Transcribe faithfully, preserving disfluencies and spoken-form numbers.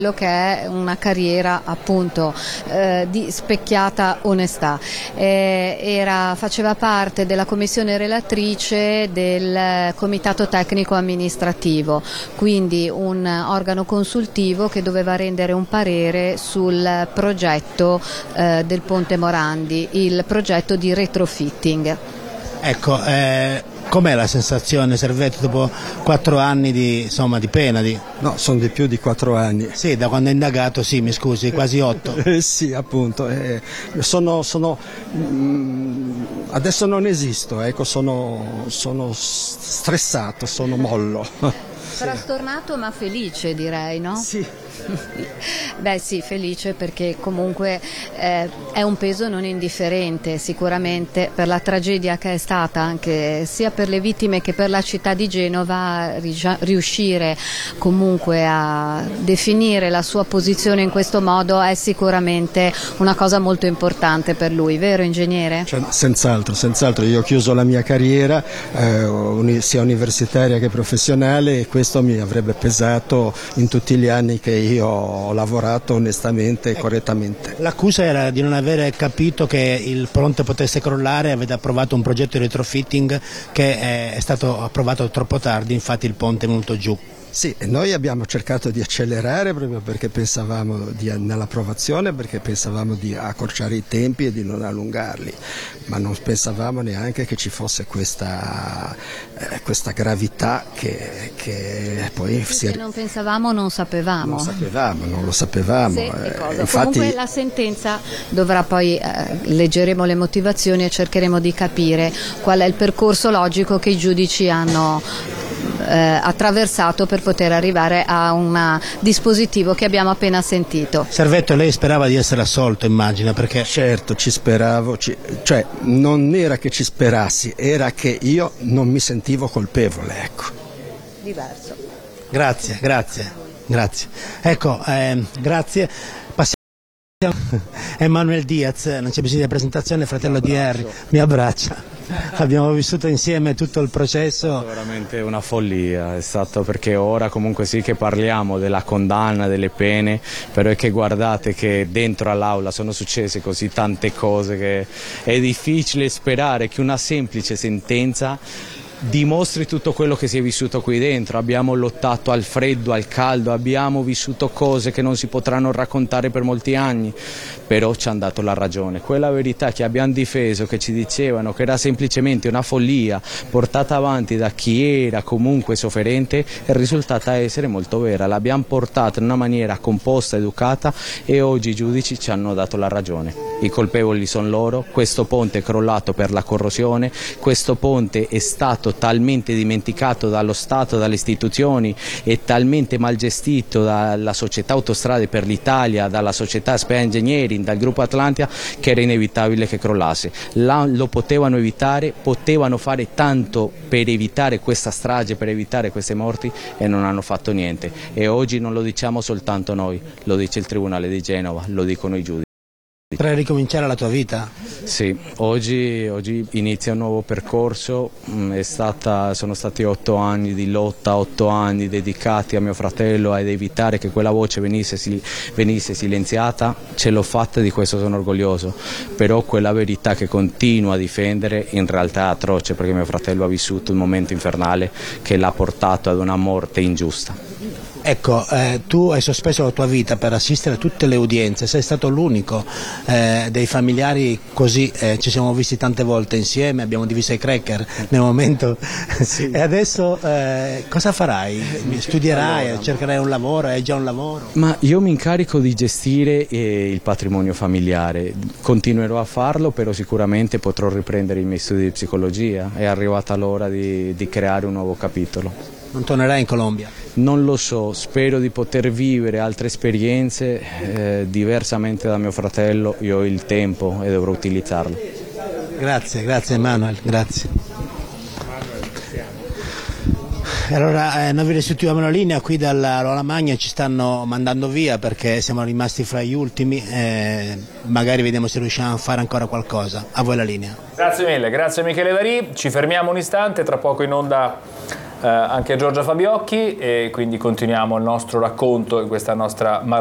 quello che è una carriera appunto eh, di specchiata onestà. Eh, era, faceva parte della commissione relatrice del comitato tecnico amministrativo, quindi un organo consultivo che doveva rendere un parere sul progetto eh, del Ponte Morandi, il progetto di retrofitting. Ecco, eh, com'è la sensazione, Servetto, dopo quattro anni di, insomma, di pena? Di... No, sono di più di quattro anni. Sì, da quando è indagato, sì, mi scusi, quasi otto. Eh, sì, appunto. Eh, sono, sono, mm, adesso non esisto, ecco, sono, sono stressato, sono mollo. Frastornato ma felice, direi, no? Sì. Beh sì, felice perché comunque eh, è un peso non indifferente sicuramente per la tragedia che è stata anche sia per le vittime che per la città di Genova. Riuscire comunque a definire la sua posizione in questo modo è sicuramente una cosa molto importante per lui, vero ingegnere? Cioè, senz'altro, senz'altro. Io ho chiuso la mia carriera eh, sia universitaria che professionale e questo mi avrebbe pesato in tutti gli anni che io Io ho lavorato onestamente e correttamente. L'accusa era di non avere capito che il ponte potesse crollare, avete approvato un progetto di retrofitting che è stato approvato troppo tardi, infatti il ponte è venuto giù. Sì, noi abbiamo cercato di accelerare proprio perché pensavamo di, nell'approvazione, perché pensavamo di accorciare i tempi e di non allungarli, ma non pensavamo neanche che ci fosse questa, eh, questa gravità che, che poi sì, si è... Se non pensavamo non sapevamo. Non sapevamo, non lo sapevamo. Sì, eh, infatti... Comunque la sentenza dovrà poi, eh, leggeremo le motivazioni e cercheremo di capire qual è il percorso logico che i giudici hanno eh, attraversato per poter arrivare a un dispositivo che abbiamo appena sentito. Servetto, lei sperava di essere assolto, immagina, perché... Certo, ci speravo, ci... cioè non era che ci sperassi, era che io non mi sentivo colpevole, ecco. Diverso. Grazie, grazie, grazie. Ecco, eh, grazie. Passiamo Emanuel Diaz, non c'è bisogno di presentazione, fratello di Harry, mi abbraccia. Abbiamo vissuto insieme tutto il processo. È veramente una follia, è stato perché ora comunque sì che parliamo della condanna, delle pene, però è che guardate che dentro all'aula sono successe così tante cose che è difficile sperare che una semplice sentenza dimostri tutto quello che si è vissuto qui dentro. Abbiamo lottato al freddo, al caldo, abbiamo vissuto cose che non si potranno raccontare per molti anni, però ci hanno dato la ragione. Quella verità che abbiamo difeso, che ci dicevano che era semplicemente una follia portata avanti da chi era comunque sofferente, è risultata essere molto vera. L'abbiamo portata in una maniera composta, educata e oggi i giudici ci hanno dato la ragione. I colpevoli sono loro, questo ponte è crollato per la corrosione, questo ponte è stato talmente dimenticato dallo Stato, dalle istituzioni e talmente mal gestito dalla società Autostrade per l'Italia, dalla società Spea Engineering, dal gruppo Atlantia, che era inevitabile che crollasse. La, lo potevano evitare, potevano fare tanto per evitare questa strage, per evitare queste morti e non hanno fatto niente. E oggi non lo diciamo soltanto noi, lo dice il Tribunale di Genova, lo dicono i giudici. Per ricominciare la tua vita? Sì, oggi, oggi inizia un nuovo percorso, è stata, sono stati otto anni di lotta, otto anni dedicati a mio fratello ad evitare che quella voce venisse, venisse silenziata, ce l'ho fatta e di questo sono orgoglioso, però quella verità che continuo a difendere in realtà è atroce perché mio fratello ha vissuto un momento infernale che l'ha portato ad una morte ingiusta. Ecco, eh, tu hai sospeso la tua vita per assistere a tutte le udienze, sei stato l'unico eh, dei familiari così, eh, ci siamo visti tante volte insieme, abbiamo diviso i cracker nel momento sì. E adesso eh, cosa farai? Studierai, allora, cercherai un lavoro, hai già un lavoro? Ma io mi incarico di gestire eh, il patrimonio familiare, continuerò a farlo, però sicuramente potrò riprendere i miei studi di psicologia, è arrivata l'ora di, di creare un nuovo capitolo. Non tornerai in Colombia? Non lo so, spero di poter vivere altre esperienze eh, diversamente da mio fratello, io ho il tempo e dovrò utilizzarlo. Grazie, grazie Emanuel, grazie. Allora eh, noi vi restituiamo la linea qui dalla Rola Magna, ci stanno mandando via perché siamo rimasti fra gli ultimi, eh, magari vediamo se riusciamo a fare ancora qualcosa. A voi la linea. Grazie mille, grazie Michele Varì, ci fermiamo un istante, tra poco in onda eh, anche Giorgia Fabiocchi e quindi continuiamo il nostro racconto in questa nostra